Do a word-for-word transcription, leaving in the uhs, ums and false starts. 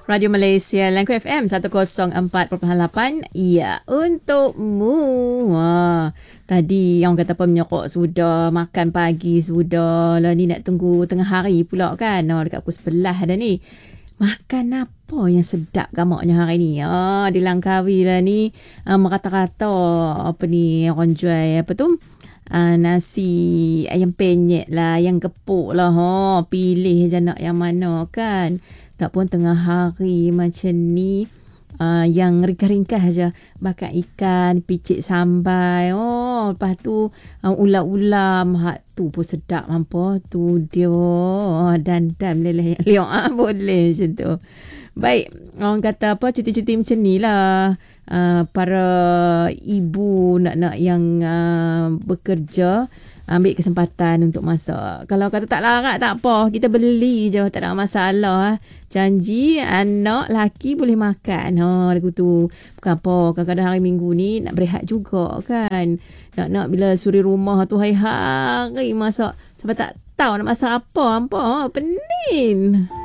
Radio Malaysia Langku F M seratus empat perpuluhan lapan. Ya, untukmu. Wah, tadi yang kata apa menyokok sudah, makan pagi sudah. Lah ni nak tunggu tengah hari pula kan. Oh, dekat pukul sebelas dah ni. Makan apa yang sedap gamaknya hari ni? Ah, dilangkawi lah ni. Ah, merata-rata apa ni orang jual apa tu? Ah, nasi ayam penyet lah, ayam gepuk lah. Ha, pilih je nak yang mana kan. Tak pun tengah hari macam ni. Uh, yang ringkas-ringkas je. Bakar ikan, picit sambal. Oh, lepas tu uh, ulam-ulam. Hak tu pun sedap mampu. Tu dia. Oh, dan dan boleh liok ah boleh macam tu. Baik, orang kata apa cuti-cuti macam ni lah. Uh, para ibu nak-nak yang uh, bekerja ambil kesempatan untuk masak. Kalau kata tak larat tak apa, kita beli je, tak ada masalah. Janji anak laki boleh makan. Ha, lagu tu. Bukan apa, kadang-kadang hari Minggu ni nak berehat juga kan. Nak-nak bila suri rumah tu hari-hari masak. Sampai tak tahu nak masak apa. Apa, pening.